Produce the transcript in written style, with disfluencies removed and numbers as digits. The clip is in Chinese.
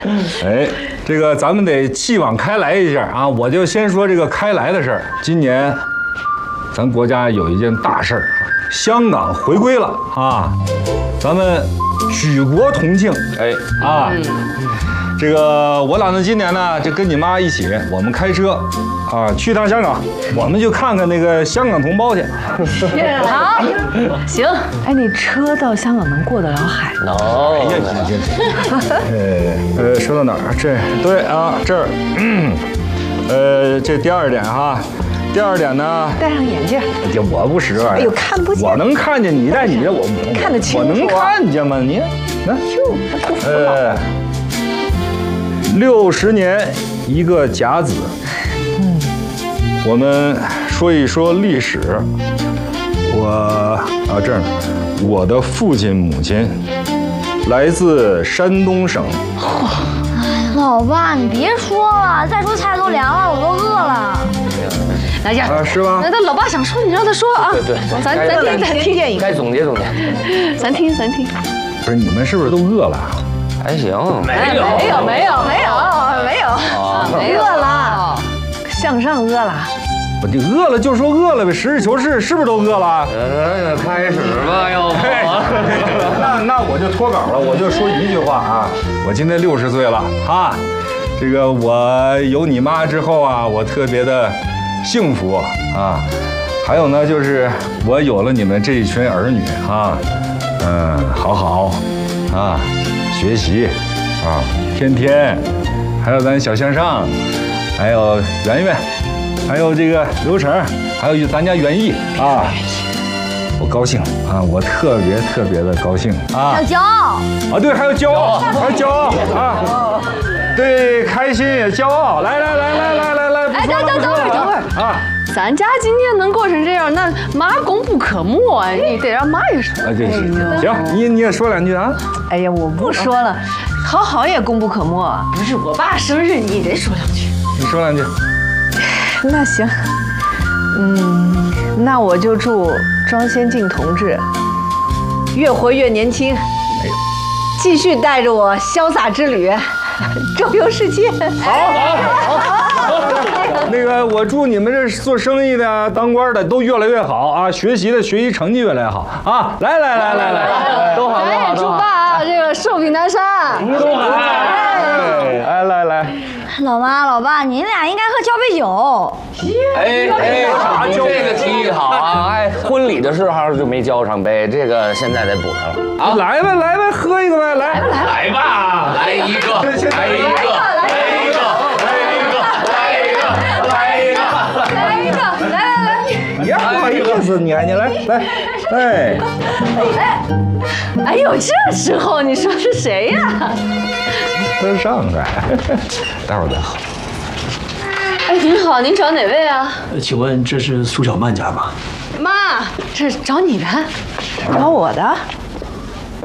哎，这个咱们得继往开来一下啊！我就先说这个开来的事儿。今年，咱国家有一件大事儿，香港回归了啊！咱们举国同庆，哎啊！这个我打算今年呢，就跟你妈一起，我们开车啊去趟香港，我们就看看那个香港同胞去。 好，行。哎，你车到香港能过得了海？ 能。哎呀，说到哪儿？这对啊，这儿，这第二点哈。第二点呢？ 戴上眼镜。 我不识。 哎呦，看不见。 我能看见你戴你的，我看得清楚。 我能看见吗？你，60年一个甲子。我们说一说历史。这儿呢，我的父亲母亲来自山东省。 老爸，你别说了，再说菜都凉了，我都饿了。 来呀， 是吧？ 那老爸想说，你让他说啊。 对， 咱听电影， 该总结总结。 咱听。 不是，你们是不是都饿了？ 还行。 没有。饿了，向上饿了。 你饿了就说饿了呗，实事求是，是不是都饿了？ 开始吧，要不？ 那我就脱稿了，我就说一句话啊，我今年60岁了啊，这个我有你妈之后啊，我特别的幸福啊，还有呢就是我有了你们这一群儿女啊，好啊，学习啊，天，还有咱小向上，还有圆圆。还有这个刘成，还有咱家园艺啊，我高兴啊，我特别的高兴啊！ 要骄傲啊，对，还有骄傲，还有骄傲啊！对，开心也骄傲。来， 哎，等会儿啊！咱家今天能过成这样，那妈功不可没啊！你得让妈也说。 啊，这是行，你也说2句啊！ 哎呀，我不说了，好也功不可没。不是我爸生日，你得说2句。 你说2句。 那行，那我就祝庄先进同志越活越年轻，继续带着我潇洒之旅，周游世界。 好。那个，我祝你们这做生意的、当官的都越来越好啊，学习的学习成绩越来越好啊！来，都好。 咱也祝爸啊，这个寿比南山， 都好。来。 老妈、老爸，你俩应该喝交杯酒。 啥这个提议好啊！哎，婚礼的时候就没交上杯，这个现在得补上了。 啊，来呗，喝一个呗，来吧，来一个。 你不好意思，你来， 哎呦，这时候你说是谁呀？ 在上海，待会儿再喝。 哎，您好，您找哪位啊？ 请问这是苏小曼家吗？ 妈，这是找你的，找我的。